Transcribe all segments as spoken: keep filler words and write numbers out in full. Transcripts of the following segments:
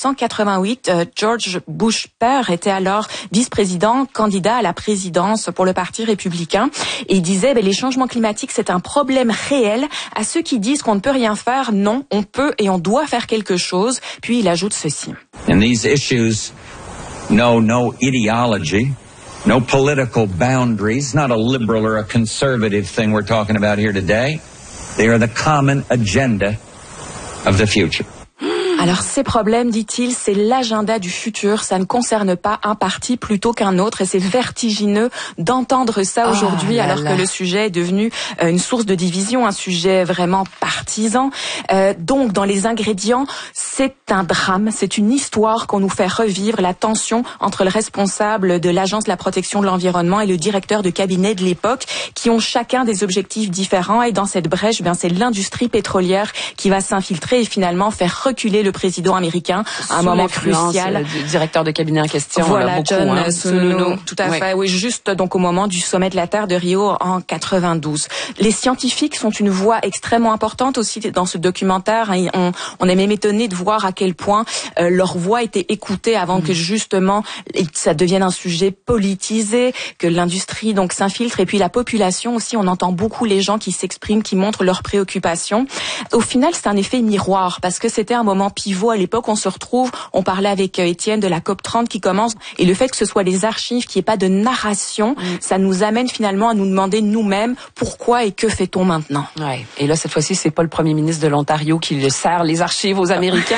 cent quatre-vingt-huit, euh, George Bush père était alors vice-président, candidat à la présidence pour le Parti républicain. Et il disait, ben, les changements climatiques, c'est un problème réel. À ceux qui disent qu'on ne peut rien faire, non, on peut et on doit faire quelque chose. Puis il ajoute ceci. And these issues know no ideology, no political boundaries, not a liberal or a conservative thing we're talking about here today. They are the common agenda of the future. Alors ces problèmes, dit-il, c'est l'agenda du futur. Ça ne concerne pas un parti plutôt qu'un autre. Et c'est vertigineux d'entendre ça aujourd'hui, oh alors là. que le sujet est devenu euh, une source de division, un sujet vraiment partisan. Euh, donc dans les ingrédients, c'est un drame, c'est une histoire qu'on nous fait revivre, la tension entre le responsable de l'Agence de la protection de l'environnement et le directeur de cabinet de l'époque, qui ont chacun des objectifs différents. Et dans cette brèche, bien c'est l'industrie pétrolière qui va s'infiltrer et finalement faire reculer le président américain à un Sous moment crucial. Du directeur de cabinet en question. Voilà, beaucoup, John hein. Sununu, tout à oui. fait. Oui, juste donc au moment du sommet de la Terre de Rio en quatre-vingt-douze. Les scientifiques sont une voix extrêmement importante aussi dans ce documentaire. On, on est même étonné de voir à quel point euh, leur voix était écoutée avant mmh. que justement ça devienne un sujet politisé, que l'industrie donc s'infiltre, et puis la population aussi. On entend beaucoup les gens qui s'expriment, qui montrent leurs préoccupations. Au final, c'est un effet miroir parce que c'était un moment pivot à l'époque. On se retrouve, on parlait avec Étienne de la COP trente qui commence, et le fait que ce soit les archives, qu'il n'y ait pas de narration, mmh. ça nous amène finalement à nous demander nous-mêmes pourquoi et que fait-on maintenant. Ouais. Et là, cette fois-ci, c'est pas le premier ministre de l'Ontario qui le sert les archives aux Américains.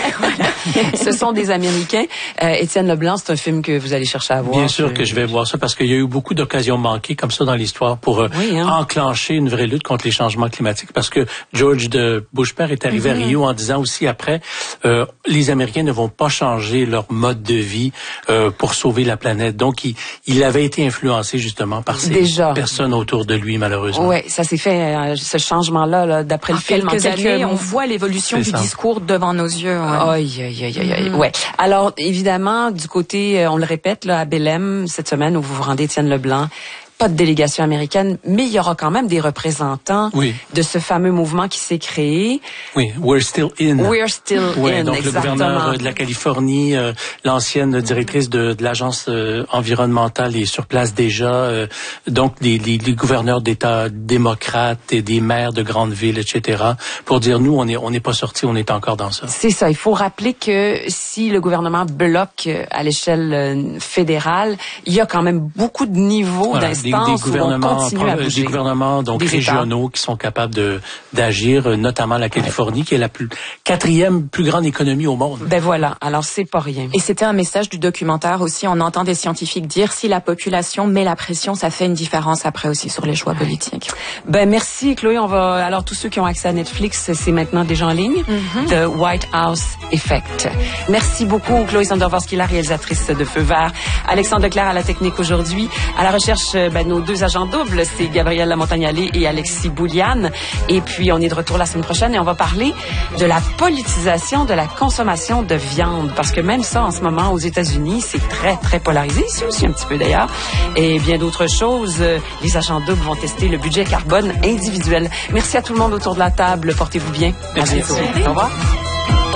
Ce sont des Américains. Euh, Étienne Leblanc, c'est un film que vous allez chercher à voir. Bien sûr que je vais voir ça parce qu'il y a eu beaucoup d'occasions manquées comme ça dans l'histoire pour euh, oui, hein. enclencher une vraie lutte contre les changements climatiques, parce que George de Bush père est arrivé mm-hmm. à Rio en disant aussi après euh, les Américains ne vont pas changer leur mode de vie euh, pour sauver la planète. Donc il, il avait été influencé justement par ces Déjà. personnes autour de lui, malheureusement. Oui, ça s'est fait euh, ce changement-là là, d'après en le film. Quelques en quelques années, mots. on voit l'évolution C'est du ça. discours devant nos yeux. Ouais. Aïe, aïe, aïe, aïe, aïe. Mm-hmm. Ouais. Alors, évidemment, du côté, on le répète, là, à Belém, cette semaine où vous vous rendez, Étienne Leblanc, pas de délégation américaine, mais il y aura quand même des représentants oui. de ce fameux mouvement qui s'est créé. Oui, We're Still In. We're Still oui, In, donc exactement. Le gouverneur de la Californie, euh, l'ancienne directrice de, de l'agence euh, environnementale est sur place déjà. Euh, donc, les, les, les gouverneurs d'État démocrates et des maires de grandes villes, et cetera, pour dire, nous, on n'est on n'est pas sortis, on est encore dans ça. C'est ça. Il faut rappeler que si le gouvernement bloque à l'échelle fédérale, il y a quand même beaucoup de niveaux voilà. d'instances. Des, des gouvernements, à des gouvernements donc des régionaux États. Qui sont capables de d'agir, notamment la Californie, qui est la plus quatrième plus grande économie au monde. Ben voilà, alors c'est pas rien. Et c'était un message du documentaire aussi. On entend des scientifiques dire si la population met la pression, ça fait une différence après aussi sur les choix politiques. Ben merci Chloé. On va alors tous ceux qui ont accès à Netflix, c'est maintenant déjà en ligne. Mm-hmm. The White House Effect. Merci beaucoup Chloé Sandorovski, la réalisatrice de Feu Vert. Alexandre Leclerc à la technique aujourd'hui, à la recherche. Ben, nos deux agents doubles, c'est Gabriel Lamontagnalé et Alexis Bouliane. Et puis, on est de retour la semaine prochaine et on va parler de la politisation de la consommation de viande. Parce que même ça, en ce moment, aux États-Unis, c'est très, très polarisé. Ici aussi, un petit peu d'ailleurs. Et bien d'autres choses. Les agents doubles vont tester le budget carbone individuel. Merci à tout le monde autour de la table. Portez-vous bien. Merci. À bientôt. Au revoir.